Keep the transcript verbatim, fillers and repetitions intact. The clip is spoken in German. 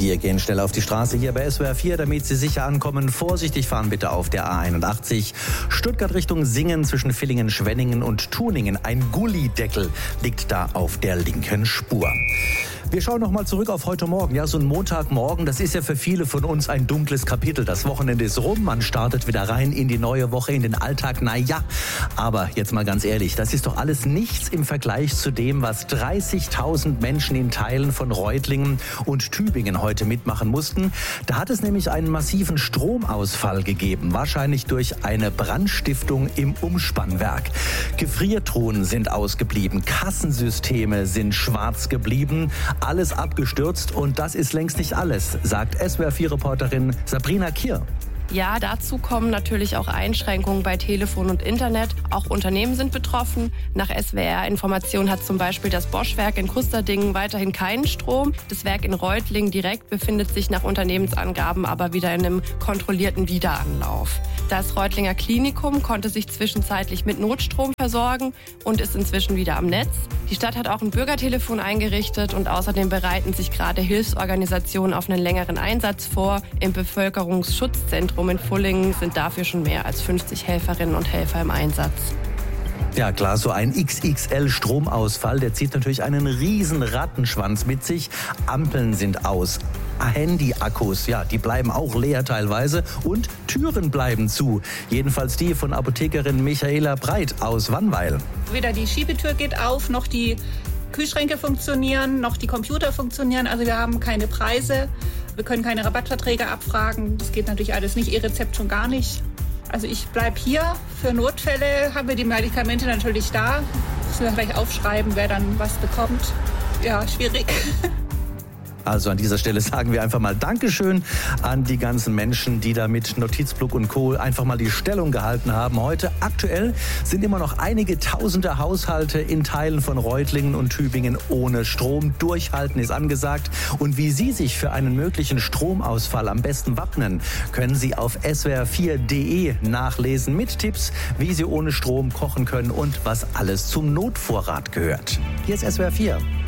Wir gehen schnell auf die Straße hier bei S W R vier, damit Sie sicher ankommen. Vorsichtig fahren bitte auf der A einundachtzig. Stuttgart Richtung Singen zwischen Villingen, Schwenningen und Tuningen. Ein Gullideckel liegt da auf der linken Spur. Wir schauen noch mal zurück auf heute Morgen. Ja, so ein Montagmorgen, das ist ja für viele von uns ein dunkles Kapitel. Das Wochenende ist rum, man startet wieder rein in die neue Woche, in den Alltag. Na ja, aber jetzt mal ganz ehrlich, das ist doch alles nichts im Vergleich zu dem, was dreißigtausend Menschen in Teilen von Reutlingen und Tübingen heute mitmachen mussten. Da hat es nämlich einen massiven Stromausfall gegeben, wahrscheinlich durch eine Brandstiftung im Umspannwerk. Gefriertruhen sind ausgeblieben, Kassensysteme sind schwarz geblieben. Alles abgestürzt und das ist längst nicht alles, sagt S W R vier Reporterin Sabrina Kier. Ja, dazu kommen natürlich auch Einschränkungen bei Telefon und Internet. Auch Unternehmen sind betroffen. Nach S W R-Informationen hat zum Beispiel das Bosch-Werk in Kusterdingen weiterhin keinen Strom. Das Werk in Reutlingen direkt befindet sich nach Unternehmensangaben aber wieder in einem kontrollierten Wiederanlauf. Das Reutlinger Klinikum konnte sich zwischenzeitlich mit Notstrom versorgen und ist inzwischen wieder am Netz. Die Stadt hat auch ein Bürgertelefon eingerichtet und außerdem bereiten sich gerade Hilfsorganisationen auf einen längeren Einsatz vor. Im Bevölkerungsschutzzentrum in Fullingen sind dafür schon mehr als fünfzig Helferinnen und Helfer im Einsatz. Ja klar, so ein X X L-Stromausfall, der zieht natürlich einen riesen Rattenschwanz mit sich. Ampeln sind aus. Handy-Akkus, ja, die bleiben auch leer teilweise und Türen bleiben zu. Jedenfalls die von Apothekerin Michaela Breit aus Wannweil. Weder die Schiebetür geht auf, noch die Kühlschränke funktionieren, noch die Computer funktionieren. Also wir haben keine Preise, wir können keine Rabattverträge abfragen. Das geht natürlich alles nicht, E-Rezept schon gar nicht. Also ich bleibe hier. Für Notfälle haben wir die Medikamente natürlich da. Müssen wir gleich aufschreiben, wer dann was bekommt. Ja, schwierig. Also an dieser Stelle sagen wir einfach mal Dankeschön an die ganzen Menschen, die da mit Notizblock und Co. einfach mal die Stellung gehalten haben. Heute aktuell sind immer noch einige tausende Haushalte in Teilen von Reutlingen und Tübingen ohne Strom. Durchhalten ist angesagt. Und wie Sie sich für einen möglichen Stromausfall am besten wappnen, können Sie auf S W R vier punkt de nachlesen mit Tipps, wie Sie ohne Strom kochen können und was alles zum Notvorrat gehört. Hier ist S W R vier.